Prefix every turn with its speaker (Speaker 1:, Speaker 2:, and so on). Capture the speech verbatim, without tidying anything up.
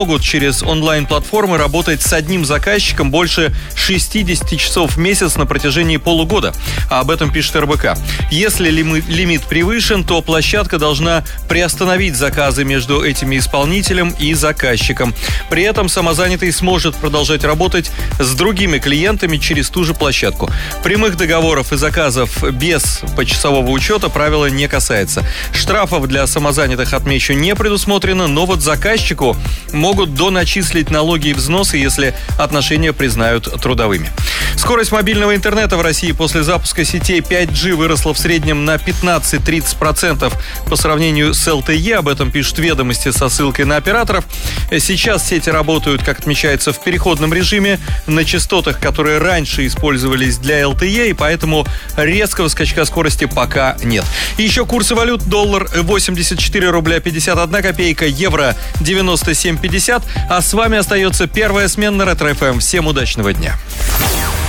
Speaker 1: могут через онлайн-платформы работать с одним заказчиком больше шестьдесят часов в месяц на протяжении полугода. А об этом пишет эр бэ ка. Если лимит превышен, то площадка должна приостановить заказы между этими исполнителем и заказчиком. При этом самозанятый сможет продолжать работать с другими клиентами через ту же площадку. Прямых договоров и заказов без почасового учета правила не касается. Штрафов для самозанятых, отмечу, не предусмотрено, но вот заказчику могут доначислить налоги и взносы, если отношения признают трудовыми. Скорость мобильного интернета в России после запуска сетей пять джи выросла в среднем на пятнадцать-тридцать процентов по сравнению с эл тэ е. Об этом пишут «Ведомости» со ссылкой на операторов. Сейчас сети работают, как отмечается, в переходном режиме на частотах, которые раньше использовались для эл тэ е, и поэтому резкого скачка скорости пока нет. И еще курсы валют: доллар восемьдесят четыре рубля пятьдесят одна копейка, евро девяносто семь пятьдесят. А с вами остается первая смена Ретро эф эм. Всем удачного дня.